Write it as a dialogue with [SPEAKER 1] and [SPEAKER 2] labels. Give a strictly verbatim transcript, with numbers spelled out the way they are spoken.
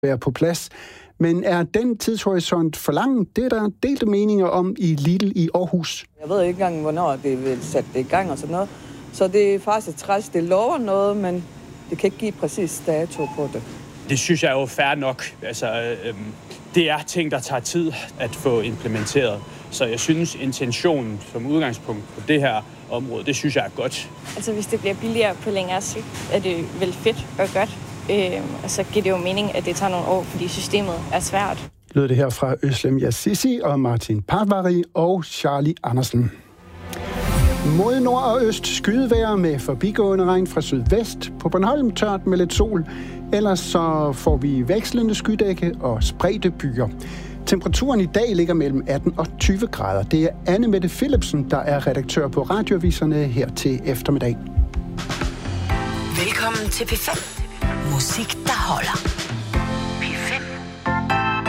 [SPEAKER 1] være på plads. Men er den tidshorisont for lang? Det er der delte meninger om i Lidl i Aarhus.
[SPEAKER 2] Jeg ved ikke engang, hvornår det vil sætte det i gang og sådan noget. Så det er faktisk træls. Det lover noget, men det kan ikke give præcis dato på det.
[SPEAKER 3] Det synes jeg er jo fair nok. Altså, øhm, det er ting, der tager tid at få implementeret. Så jeg synes, intentionen som udgangspunkt på det her område, det synes jeg er godt.
[SPEAKER 4] Altså, hvis det bliver billigere på længere sigt, er det vel fedt og godt. Øh, og så giver det jo mening, at det tager nogle år, fordi systemet er svært.
[SPEAKER 1] Lød det her fra Özlem Yazici og Martin Parvari og Charlie Andersen. Mod nord og øst skydevejr med forbigående regn fra sydvest. På Bornholm tørt med lidt sol. Ellers så får vi vekslende skydække og spredte byer. Temperaturen i dag ligger mellem atten og tyve grader. Det er Anne Mette Philipsen, der er redaktør på radioaviserne her til eftermiddag.
[SPEAKER 5] Velkommen til P fem. Musik, der holder.